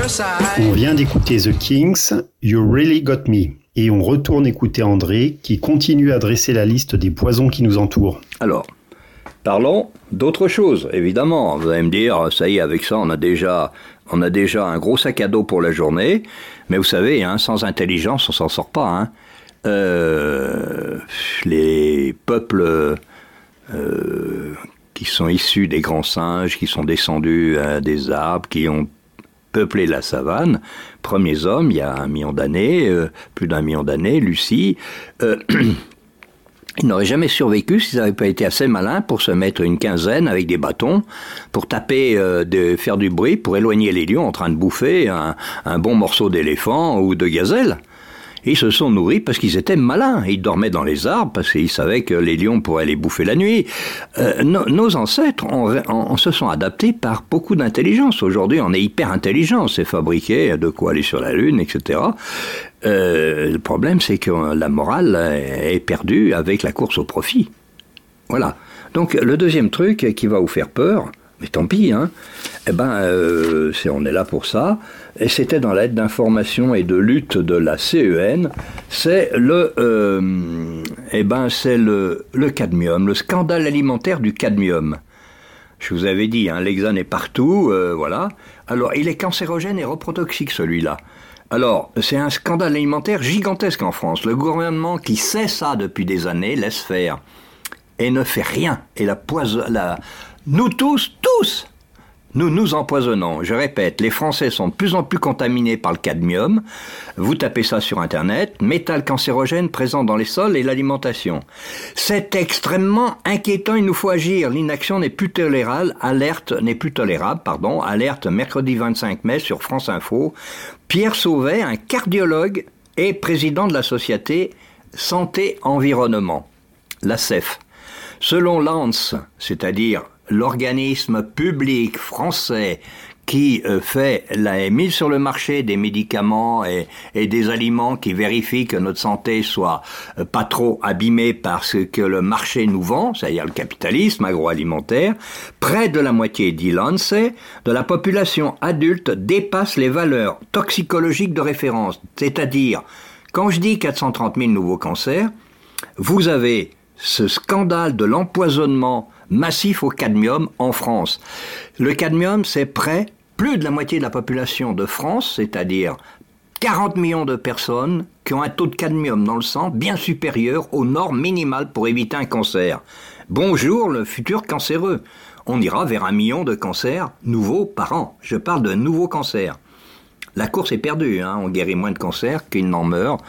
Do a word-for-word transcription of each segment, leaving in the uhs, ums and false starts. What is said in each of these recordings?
On vient d'écouter The Kings, You Really Got Me. Et on retourne écouter André, qui continue à dresser la liste des poisons qui nous entourent. Alors, parlons d'autre chose, évidemment. Vous allez me dire, ça y est, avec ça, on a déjà, on a déjà un gros sac à dos pour la journée. Mais vous savez, hein, sans intelligence, on s'en sort pas. Hein. Euh, les peuples euh, qui sont issus des grands singes, qui sont descendus euh, des arbres, qui ont peuplé la savane, premiers hommes, il y a un million d'années, euh, plus d'un million d'années, Lucie, euh, ils n'auraient jamais survécu s'ils n'avaient pas été assez malins pour se mettre une quinzaine avec des bâtons, pour taper, euh, de, faire du bruit, pour éloigner les lions en train de bouffer un, un bon morceau d'éléphant ou de gazelle. Ils se sont nourris parce qu'ils étaient malins. Ils dormaient dans les arbres parce qu'ils savaient que les lions pourraient les bouffer la nuit. Euh, no, nos ancêtres on, on, on se sont adaptés par beaucoup d'intelligence. Aujourd'hui, on est hyper intelligent. C'est fabriqué de quoi aller sur la Lune, et cetera. Euh, le problème, c'est que la morale est perdue avec la course au profit. Voilà. Donc, le deuxième truc qui va vous faire peur, mais tant pis, hein. Eh ben, euh, c'est, on est là pour ça. Et c'était dans l'aide d'information et de lutte de la C E N. C'est le, euh, eh ben, c'est le, le cadmium, le scandale alimentaire du cadmium. Je vous avais dit, hein, l'hexane est partout, euh, voilà. Alors, il est cancérogène et reprotoxique, celui-là. Alors, c'est un scandale alimentaire gigantesque en France. Le gouvernement qui sait ça depuis des années laisse faire et ne fait rien. Et la poison, la Nous tous, tous, nous nous empoisonnons. Je répète, les Français sont de plus en plus contaminés par le cadmium. Vous tapez ça sur Internet, métal cancérogène présent dans les sols et l'alimentation. C'est extrêmement inquiétant, il nous faut agir. L'inaction n'est plus tolérable, alerte n'est plus tolérable, pardon, alerte mercredi vingt-cinq mai sur France Info. Pierre Sauvet, un cardiologue et président de la société Santé Environnement, l'A C E F. Selon l'A N S, c'est-à-dire l'organisme public français qui euh, fait la mise sur le marché des médicaments et, et des aliments qui vérifient que notre santé soit euh, pas trop abîmée par ce que le marché nous vend, c'est-à-dire le capitalisme agroalimentaire, près de la moitié, dit l'A N S E, de la population adulte dépasse les valeurs toxicologiques de référence. C'est-à-dire, quand je dis quatre cent trente mille nouveaux cancers, vous avez ce scandale de l'empoisonnement massif au cadmium en France. Le cadmium, c'est près, plus de la moitié de la population de France, c'est-à-dire quarante millions de personnes qui ont un taux de cadmium dans le sang bien supérieur aux normes minimales pour éviter un cancer. Bonjour le futur cancéreux. On ira vers un million de cancers nouveaux par an. Je parle de nouveaux cancers. La course est perdue, hein. On guérit moins de cancers qu'il n'en meurt.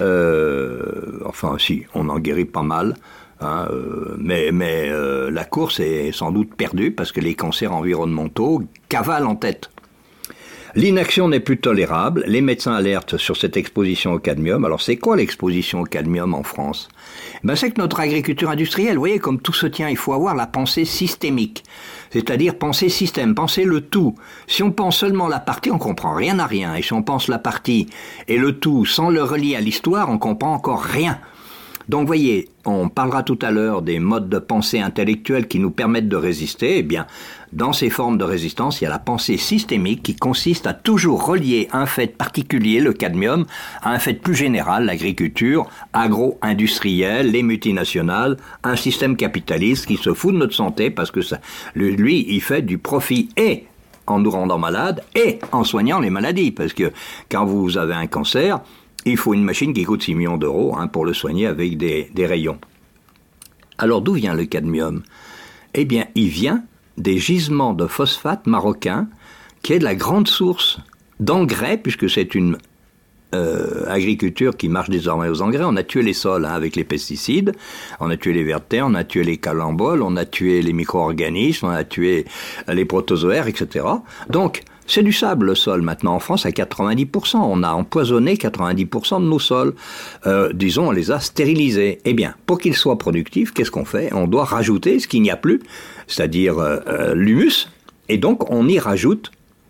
Euh, enfin, si, on en guérit pas mal. Hein, euh, mais mais euh, la course est sans doute perdue parce que les cancers environnementaux cavalent en tête. L'inaction n'est plus tolérable. Les médecins alertent sur cette exposition au cadmium. Alors c'est quoi l'exposition au cadmium en France ? Ben, c'est que notre agriculture industrielle, vous voyez, comme tout se tient, il faut avoir la pensée systémique. C'est-à-dire penser système, penser le tout. Si on pense seulement la partie, on comprend rien à rien. Et si on pense la partie et le tout sans le relier à l'histoire, on comprend encore rien. Donc, voyez, on parlera tout à l'heure des modes de pensée intellectuels qui nous permettent de résister. Eh bien, dans ces formes de résistance, il y a la pensée systémique qui consiste à toujours relier un fait particulier, le cadmium, à un fait plus général, l'agriculture, agro-industrielle, les multinationales, un système capitaliste qui se fout de notre santé parce que ça, lui, il fait du profit et en nous rendant malades et en soignant les maladies. Parce que quand vous avez un cancer, il faut une machine qui coûte six millions d'euros hein, pour le soigner avec des, des rayons. Alors d'où vient le cadmium ? Eh bien, il vient des gisements de phosphate marocains, qui est de la grande source d'engrais, puisque c'est une euh, agriculture qui marche désormais aux engrais. On a tué les sols hein, avec les pesticides, on a tué les vers de terre, on a tué les calemboles, on a tué les micro-organismes, on a tué les protozoaires, et cetera. Donc, c'est du sable, le sol, maintenant, en France, à quatre-vingt-dix pour cent. On a empoisonné quatre-vingt-dix pour cent de nos sols. Euh, disons, on les a stérilisés. Eh bien, pour qu'ils soient productifs, qu'est-ce qu'on fait ? On doit rajouter ce qu'il n'y a plus, c'est-à-dire euh, euh, l'humus, et donc on y rajoute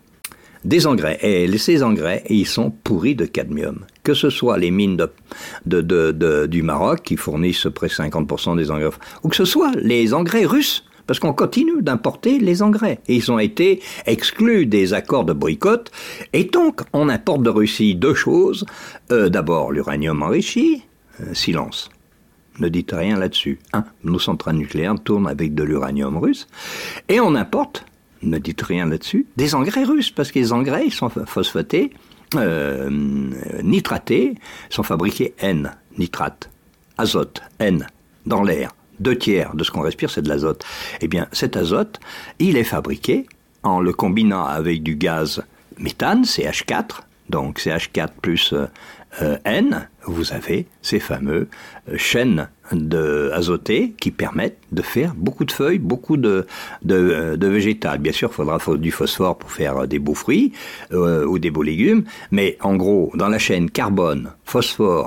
des engrais. Et ces engrais, ils sont pourris de cadmium. Que ce soit les mines de, de, de, de, du Maroc, qui fournissent près de cinquante pour cent des engrais, ou que ce soit les engrais russes, parce qu'on continue d'importer les engrais. Et ils ont été exclus des accords de boycott. Et donc, on importe de Russie deux choses. Euh, d'abord, l'uranium enrichi. Euh, silence. Ne dites rien là-dessus. Un, nos centrales nucléaires tournent avec de l'uranium russe. Et on importe, ne dites rien là-dessus, des engrais russes, parce que les engrais, ils sont phosphatés, euh, nitratés, sont fabriqués N, nitrate, azote, N, dans l'air. Deux tiers de ce qu'on respire, c'est de l'azote. Eh bien, cet azote, il est fabriqué en le combinant avec du gaz méthane, C H quatre, donc C H quatre plus euh, euh, N, vous avez ces fameux euh, chaînes de azotés qui permettent de faire beaucoup de feuilles, beaucoup de, de, de végétal. Bien sûr, il faudra du phosphore pour faire des beaux fruits euh, ou des beaux légumes, mais en gros, dans la chaîne carbone, phosphore,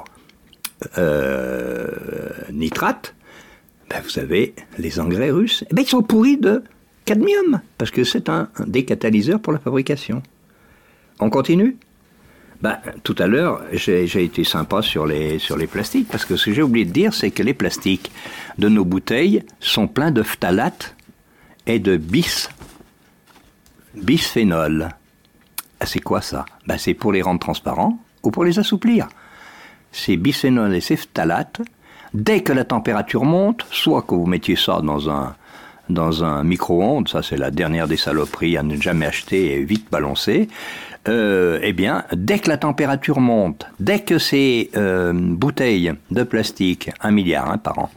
euh, nitrate, ben vous avez les engrais russes. Eh ben ils sont pourris de cadmium, parce que c'est un, un des catalyseurs pour la fabrication. On continue ? Ben, tout à l'heure, j'ai, j'ai été sympa sur les, sur les plastiques, parce que ce que j'ai oublié de dire, c'est que les plastiques de nos bouteilles sont pleins de phtalates et de bis, bisphénol. C'est quoi ça ? Ben, c'est pour les rendre transparents ou pour les assouplir. Ces bisphénols et ces phtalates, dès que la température monte, soit que vous mettiez ça dans un, dans un micro-ondes, ça c'est la dernière des saloperies à ne jamais acheter et vite balancer, euh, eh bien, dès que la température monte, dès que ces euh, bouteilles de plastique, un milliard hein, par an,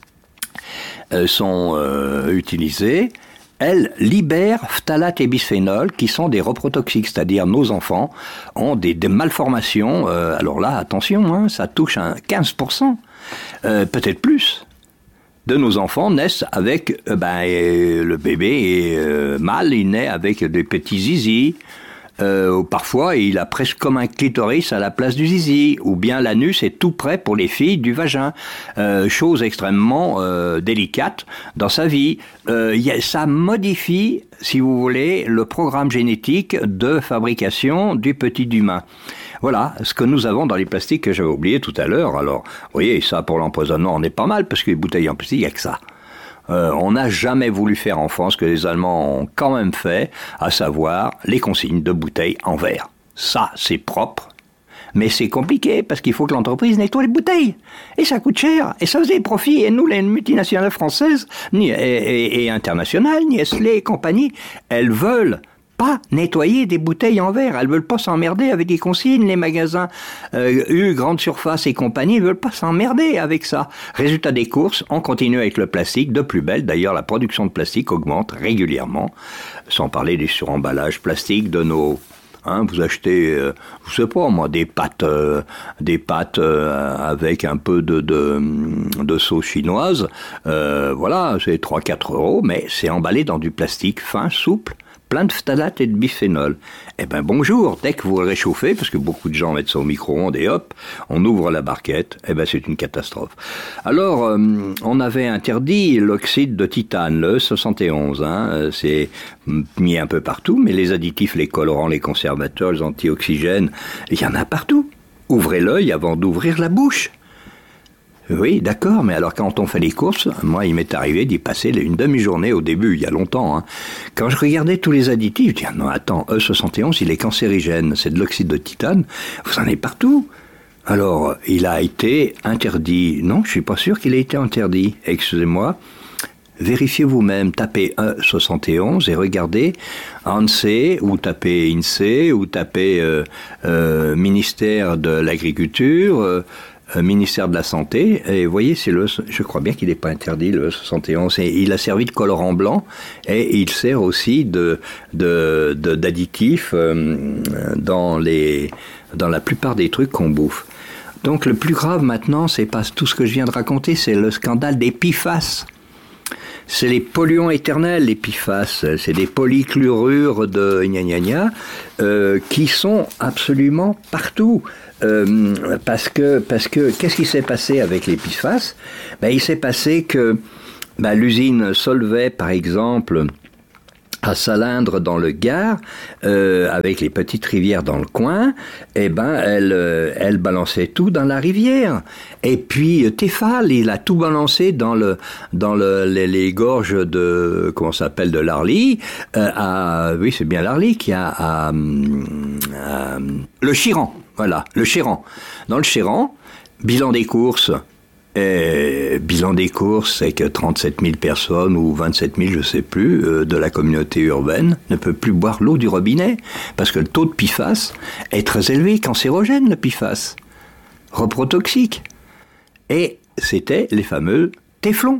euh, sont euh, utilisées, elles libèrent phtalates et bisphénol qui sont des reprotoxiques, c'est-à-dire nos enfants ont des, des malformations, euh, alors là, attention, hein, ça touche un quinze pour cent. Euh, peut-être plus, de nos enfants naissent avec, euh, ben, euh, le bébé est euh, mâle, il naît avec des petits zizis, euh, parfois il a presque comme un clitoris à la place du zizi, ou bien l'anus est tout près pour les filles du vagin, euh, chose extrêmement euh, délicate dans sa vie. Euh, y a, ça modifie, si vous voulez, le programme génétique de fabrication du petit humain. Voilà ce que nous avons dans les plastiques que j'avais oublié tout à l'heure. Alors, vous voyez, ça pour l'empoisonnement, on est pas mal, parce que les bouteilles en plastique, il n'y a que ça. Euh, on n'a jamais voulu faire en France ce que les Allemands ont quand même fait, à savoir les consignes de bouteilles en verre. Ça, c'est propre, mais c'est compliqué, parce qu'il faut que l'entreprise nettoie les bouteilles. Et ça coûte cher, et ça faisait des profits. Et nous, les multinationales françaises, ni, et, et, et internationales, Nestlé et compagnie, elles veulent pas nettoyer des bouteilles en verre. Elles veulent pas s'emmerder avec des consignes. Les magasins euh, U, grande surface et compagnie, ils veulent pas s'emmerder avec ça. Résultat des courses, on continue avec le plastique, de plus belle. D'ailleurs, la production de plastique augmente régulièrement, sans parler des suremballages plastiques de nos... Hein, vous achetez, euh, je sais pas moi, des pâtes, euh, des pâtes euh, avec un peu de, de, de sauce chinoise. Euh, voilà, c'est trois à quatre euros, mais c'est emballé dans du plastique fin, souple, plein de phtalates et de bisphénol. Eh ben bonjour, dès que vous le réchauffez, parce que beaucoup de gens mettent ça au micro-ondes et hop, on ouvre la barquette, eh ben c'est une catastrophe. Alors, euh, on avait interdit l'oxyde de titane, le soixante et onze, hein, c'est mis un peu partout, mais les additifs, les colorants, les conservateurs, les antioxygènes, il y en a partout. Ouvrez l'œil avant d'ouvrir la bouche. Oui, d'accord, mais alors quand on fait les courses, moi il m'est arrivé d'y passer une demi-journée au début, il y a longtemps. Hein. Quand je regardais tous les additifs, je dis ah non attends, E soixante et onze il est cancérigène, c'est de l'oxyde de titane, vous en avez partout. Alors il a été interdit, non je suis pas sûr qu'il ait été interdit, excusez-moi. Vérifiez vous-même, tapez E soixante et onze et regardez ANSEE ou tapez INSEE ou tapez euh, euh, ministère de l'Agriculture, euh, ministère de la Santé, et vous voyez, c'est le, je crois bien qu'il n'est pas interdit, le soixante et onze, et il a servi de colorant blanc, et il sert aussi de, de, de d'additif euh, dans les, dans la plupart des trucs qu'on bouffe. Donc le plus grave maintenant, c'est pas tout ce que je viens de raconter, c'est le scandale des P F A S. C'est les polluants éternels, les P F A S, c'est des polychlorures de gna gna gna, euh, qui sont absolument partout. Euh, parce que, parce que, qu'est-ce qui s'est passé avec les P F A S ? Ben, il s'est passé que ben, l'usine Solvay, par exemple, à Salindre dans le Gard, euh, avec les petites rivières dans le coin, eh ben, elle, euh, elle balançait tout dans la rivière. Et puis, Théphale, il a tout balancé dans le, dans le, les, les gorges de, comment ça s'appelle, de l'Arly, euh, à, oui, c'est bien l'Arly qui a, à, à, à, le Chiran, voilà, le Chéran. Dans le Chéran, bilan des courses, Et bilan des courses, c'est que trente-sept mille personnes ou vingt-sept mille, je ne sais plus, euh, de la communauté urbaine ne peut plus boire l'eau du robinet parce que le taux de P F A S est très élevé, cancérogène le P F A S, reprotoxique. Et c'était les fameux téflons.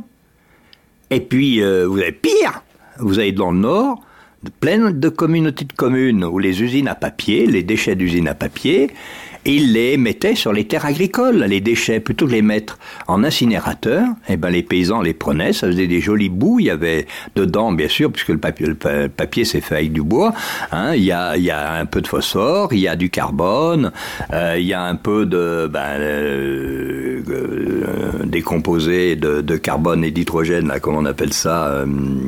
Et puis, euh, vous avez pire, vous avez dans le Nord, plein de communautés de communes où les usines à papier, les déchets d'usines à papier, ils les mettaient sur les terres agricoles, les déchets, plutôt que les mettre en incinérateur, eh ben les paysans les prenaient, ça faisait des jolis bouts, il y avait dedans, bien sûr, puisque le papier, le papier c'est fait avec du bois, hein, il y a, il y a un peu de phosphore, il y a du carbone, euh, il y a un peu de, ben, euh, euh, des composés de, de carbone et d'hydrogène, là, comment on appelle ça, euh,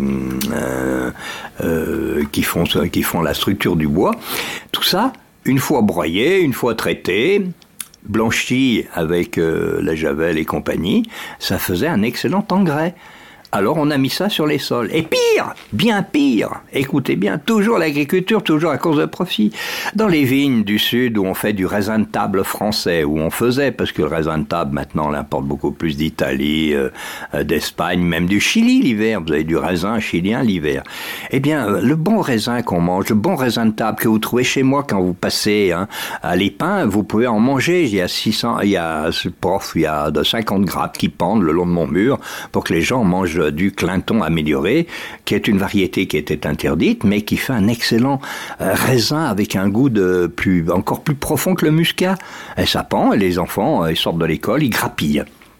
euh, euh, qui font, qui font la structure du bois, tout ça, une fois broyé, une fois traité, blanchi avec euh, la javel et compagnie, ça faisait un excellent engrais. Alors on a mis ça sur les sols. Et pire, bien pire, écoutez bien, toujours l'agriculture, toujours à cause de profit. Dans les vignes du sud où on fait du raisin de table français, où on faisait, parce que le raisin de table maintenant on l'importe beaucoup plus d'Italie, euh, d'Espagne, même du Chili l'hiver, vous avez du raisin chilien l'hiver. Eh bien, le bon raisin qu'on mange, le bon raisin de table que vous trouvez chez moi quand vous passez hein, à l'épin, vous pouvez en manger. Il y a six cents, il y a, prof, il y a de cinquante grappes qui pendent le long de mon mur pour que les gens mangent du Clinton amélioré, qui est une variété qui était interdite, mais qui fait un excellent euh, raisin avec un goût de plus, encore plus profond que le muscat. Et ça pend, et les enfants, euh, ils sortent de l'école, ils grappillent.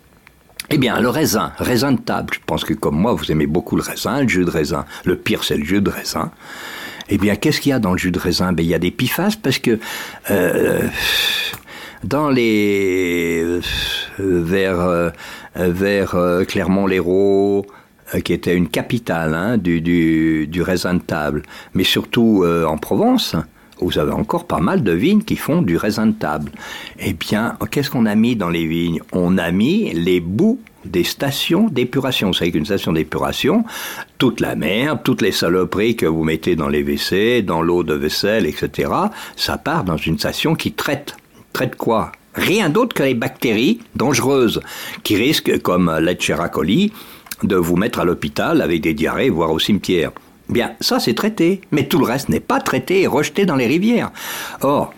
Eh bien, le raisin, raisin de table, je pense que comme moi, vous aimez beaucoup le raisin, le jus de raisin. Le pire, c'est le jus de raisin. Eh bien, qu'est-ce qu'il y a dans le jus de raisin? Ben, il y a des P F A S parce que euh, dans les euh, vers euh, vers euh, Clermont-Lérault, euh, qui était une capitale hein, du, du du raisin de table, mais surtout euh, en Provence, vous avez encore pas mal de vignes qui font du raisin de table. Eh bien, qu'est-ce qu'on a mis dans les vignes? On a mis les bouts des stations d'épuration. Vous savez qu'une station d'épuration, toute la merde, toutes les saloperies que vous mettez dans les W C, dans l'eau de vaisselle, et cetera, ça part dans une station qui traite. Traite quoi? Rien d'autre que les bactéries dangereuses qui risquent, comme l'Escherichia coli, de vous mettre à l'hôpital avec des diarrhées, voire au cimetière. Bien, ça c'est traité, mais tout le reste n'est pas traité et rejeté dans les rivières. Or,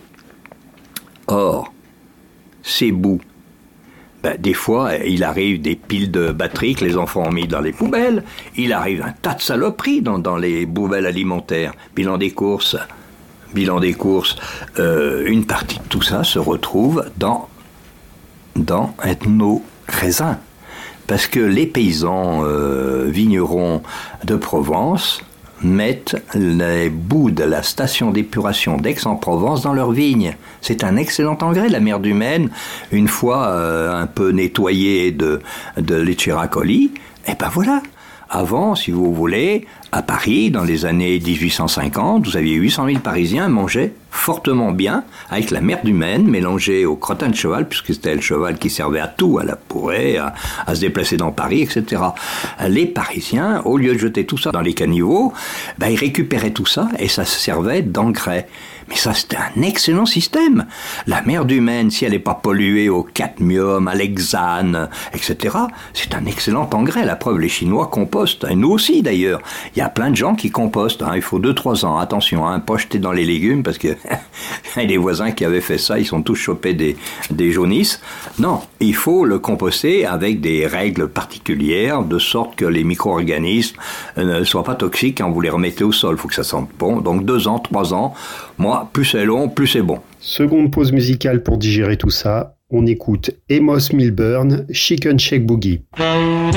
or, ces bouts, ben, des fois, il arrive des piles de batteries que les enfants ont mis dans les poubelles, il arrive un tas de saloperies dans, dans les poubelles alimentaires. Bilan des courses, bilan des courses, euh, une partie de tout ça se retrouve dans, dans nos raisins. Parce que les paysans euh, vignerons de Provence mettent les bouts de la station d'épuration d'Aix-en-Provence dans leurs vignes. C'est un excellent engrais, la merde humaine, une fois euh, un peu nettoyée de, de l'Escherichia coli, et ben voilà. Avant, si vous voulez, à Paris, dans les années dix-huit cent cinquante, vous aviez huit cent mille Parisiens mangeaient fortement bien avec la merde humaine mélangée au crottin de cheval, puisque c'était le cheval qui servait à tout, à la pourrée, à, à se déplacer dans Paris, et cetera. Les Parisiens, au lieu de jeter tout ça dans les caniveaux, ben, ils récupéraient tout ça et ça servait d'engrais. Mais ça, c'était un excellent système. La merde humaine, si elle n'est pas polluée au cadmium, à l'hexane, et cetera, c'est un excellent engrais. La preuve, les Chinois compostent, et nous aussi d'ailleurs. Il y a plein de gens qui compostent. Hein. Il faut deux trois ans. Attention, hein, pas jeter dans les légumes, parce que les voisins qui avaient fait ça, ils sont tous chopés des, des jaunisses. Non, il faut le composter avec des règles particulières, de sorte que les micro-organismes ne soient pas toxiques quand vous les remettez au sol. Il faut que ça sente bon. Donc deux ans, trois ans. Moi, plus c'est long, plus c'est bon. Seconde pause musicale pour digérer tout ça. On écoute Amos Milburn, Chicken Shake Boogie.